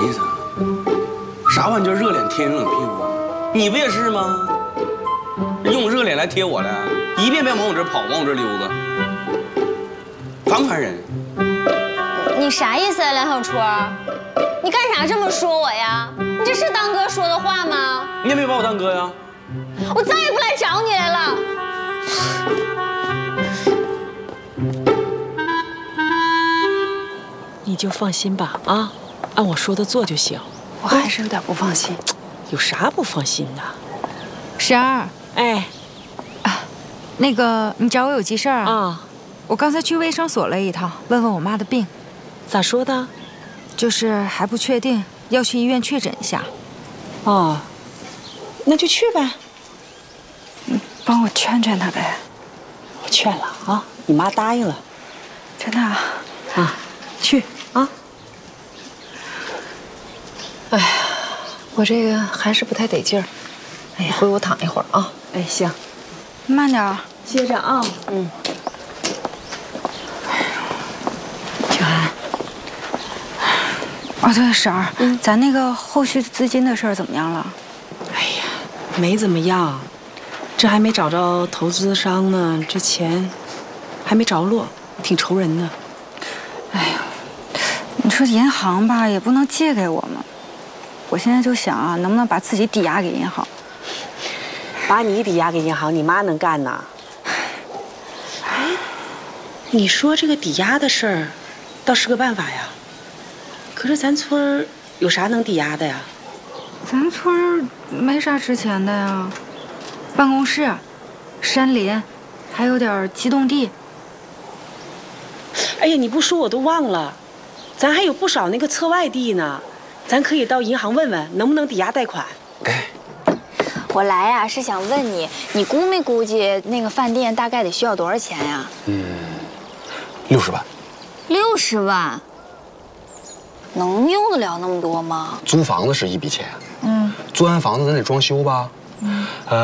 意思啊？啥玩意叫热脸贴冷屁股啊？你不也是吗？用热脸来贴我的，一遍遍往我这跑，往我这溜达，烦不烦人？ 你啥意思啊，梁小春？你干啥这么说我呀？你这是当哥说的话吗？ 你也没有把我当哥呀。 我再也不来找你来了。 你就放心吧啊，按我说的做就行。 我还是有点不放心。 有啥不放心的？ 十二， 哎， 那个你找我有急事儿啊？ 啊， 我刚才去卫生所了一趟，问问我妈的病， 咋说的？ 就是还不确定，要去医院确诊一下。 哦，那就去呗。 帮我劝劝他呗。 我劝了啊，你妈答应了。 真的啊？ 啊，去啊。 哎呀，我这个还是不太得劲儿。哎呀，回屋躺一会儿啊。 哎，行， 慢点儿， 接着啊。嗯。 秋涵。 哦，对，婶儿，咱那个后续资金的事儿怎么样了？ 哎呀，没怎么样，这还没找着投资商呢，这钱还没着落，挺愁人的。 哎呀，你说银行吧，也不能借给我们。我现在就想啊，能不能把自己抵押给银行？ 把你抵押给银行，你妈能干呐？哎，你说这个抵押的事儿，倒是个办法呀。可是咱村儿有啥能抵押的呀？ 咱村儿没啥值钱的呀，办公室、山林，还有点机动地。 哎呀，你不说我都忘了，咱还有不少那个侧外地呢，咱可以到银行问问能不能抵押贷款。 哎， 我来呀，是想问你，你估没估计那个饭店大概得需要多少钱呀 60万。 60万，能用得了那么多吗？ 租房子是一笔钱，租完房子咱得装修吧，